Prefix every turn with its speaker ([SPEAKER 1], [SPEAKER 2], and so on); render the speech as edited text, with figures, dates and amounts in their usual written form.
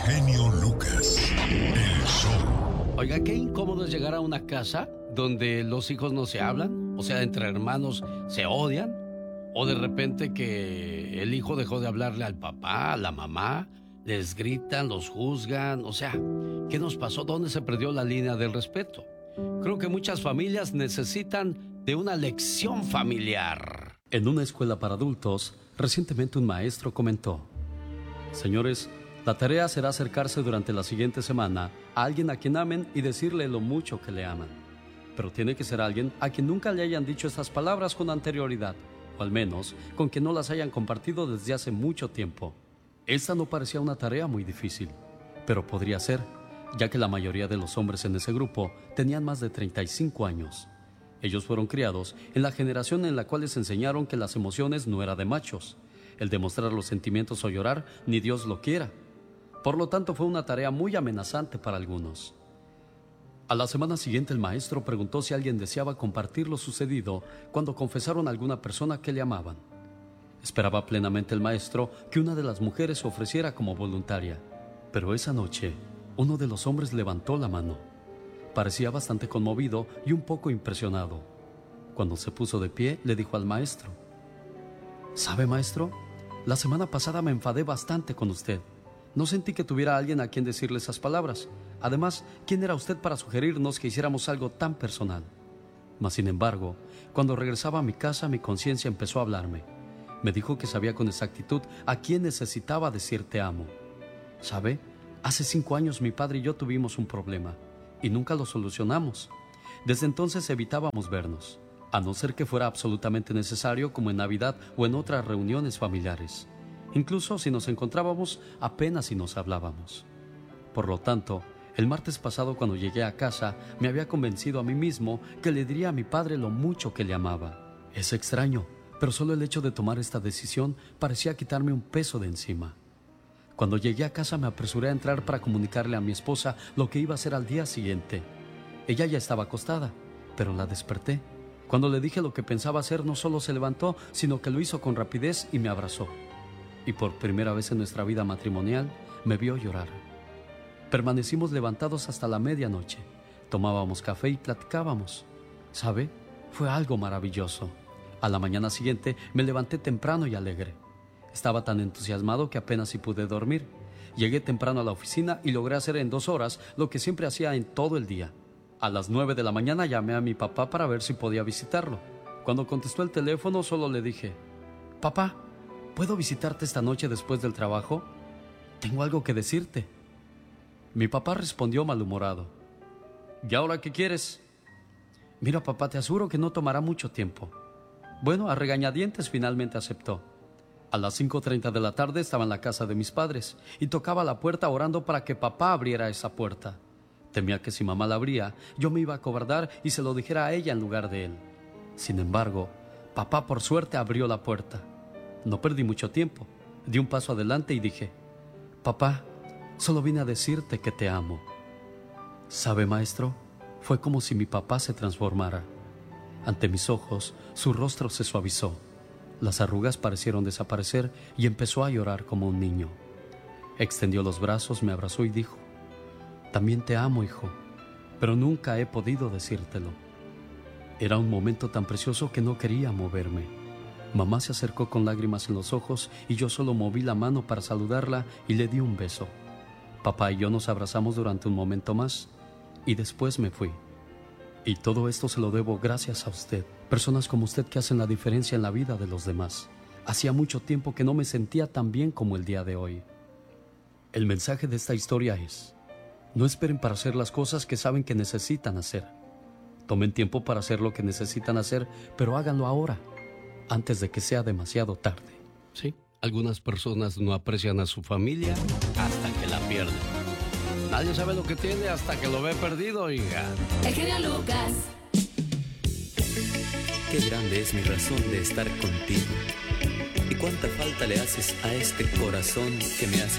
[SPEAKER 1] genio Lucas, el show.
[SPEAKER 2] Oiga, qué incómodo es llegar a una casa donde los hijos no se hablan, o sea, entre hermanos se odian, o de repente que el hijo dejó de hablarle al papá, a la mamá, les gritan, los juzgan, o sea, ¿qué nos pasó? ¿Dónde se perdió la línea del respeto? Creo que muchas familias necesitan de una lección familiar.
[SPEAKER 3] En una escuela para adultos, recientemente un maestro comentó: señores, la tarea será acercarse durante la siguiente semana a alguien a quien amen y decirle lo mucho que le aman. Pero tiene que ser alguien a quien nunca le hayan dicho estas palabras con anterioridad, o al menos con quien no las hayan compartido desde hace mucho tiempo. Esta no parecía una tarea muy difícil, pero podría ser, ya que la mayoría de los hombres en ese grupo tenían más de 35 años. Ellos fueron criados en la generación en la cual les enseñaron que las emociones no era de machos, el demostrar los sentimientos o llorar, ni Dios lo quiera. Por lo tanto, fue una tarea muy amenazante para algunos. A la semana siguiente, el maestro preguntó si alguien deseaba compartir lo sucedido cuando confesaron a alguna persona que le amaban. Esperaba plenamente el maestro que una de las mujeres se ofreciera como voluntaria, pero esa noche, uno de los hombres levantó la mano. Parecía bastante conmovido y un poco impresionado. Cuando se puso de pie, le dijo al maestro: ¿sabe, maestro? La semana pasada me enfadé bastante con usted. No sentí que tuviera alguien a quien decirle esas palabras. Además, ¿quién era usted para sugerirnos que hiciéramos algo tan personal? Mas, sin embargo, cuando regresaba a mi casa, mi conciencia empezó a hablarme. Me dijo que sabía con exactitud a quién necesitaba decir te amo. ¿Sabe? Hace 5 años mi padre y yo tuvimos un problema y nunca lo solucionamos. Desde entonces evitábamos vernos, a no ser que fuera absolutamente necesario, como en Navidad o en otras reuniones familiares. Incluso si nos encontrábamos, apenas si nos hablábamos. Por lo tanto, el martes pasado, cuando llegué a casa, me había convencido a mí mismo que le diría a mi padre lo mucho que le amaba. Es extraño, pero solo el hecho de tomar esta decisión parecía quitarme un peso de encima. Cuando llegué a casa, me apresuré a entrar para comunicarle a mi esposa lo que iba a hacer al día siguiente. Ella ya estaba acostada, pero la desperté. Cuando le dije lo que pensaba hacer, no solo se levantó, sino que lo hizo con rapidez y me abrazó. Y por primera vez en nuestra vida matrimonial, me vio llorar. Permanecimos levantados hasta la medianoche. Tomábamos café y platicábamos. ¿Sabe? Fue algo maravilloso. A la mañana siguiente me levanté temprano y alegre. Estaba tan entusiasmado que apenas si pude dormir. Llegué temprano a la oficina y logré hacer en 2 horas lo que siempre hacía en todo el día. A las 9 de la mañana llamé a mi papá para ver si podía visitarlo. Cuando contestó el teléfono, solo le dije: papá, ¿puedo visitarte esta noche después del trabajo? Tengo algo que decirte. Mi papá respondió malhumorado: ¿y ahora qué quieres? Mira, papá, te aseguro que no tomará mucho tiempo. Bueno, a regañadientes finalmente aceptó. A las 5:30 de la tarde estaba en la casa de mis padres y tocaba la puerta orando para que papá abriera esa puerta. Temía que si mamá la abría, yo me iba a acobardar y se lo dijera a ella en lugar de él. Sin embargo, papá por suerte abrió la puerta. No perdí mucho tiempo. Di un paso adelante y dije: papá, solo vine a decirte que te amo. ¿Sabe, maestro? Fue como si mi papá se transformara. Ante mis ojos, su rostro se suavizó. Las arrugas parecieron desaparecer y empezó a llorar como un niño. Extendió los brazos, me abrazó y dijo: también te amo, hijo, pero nunca he podido decírtelo. Era un momento tan precioso que no quería moverme. Mamá se acercó con lágrimas en los ojos y yo solo moví la mano para saludarla y le di un beso. Papá y yo nos abrazamos durante un momento más y después me fui. Y todo esto se lo debo gracias a usted, personas como usted que hacen la diferencia en la vida de los demás. Hacía mucho tiempo que no me sentía tan bien como el día de hoy. El mensaje de esta historia es: no esperen para hacer las cosas que saben que necesitan hacer. Tomen tiempo para hacer lo que necesitan hacer, pero háganlo ahora, antes de que sea demasiado tarde.
[SPEAKER 2] Sí, algunas personas no aprecian a su familia hasta que la pierden. Nadie sabe lo que tiene hasta que lo ve perdido, oiga.
[SPEAKER 4] El genio Lucas.
[SPEAKER 5] Qué grande es mi razón de estar contigo. Y cuánta falta le haces a este corazón que me hace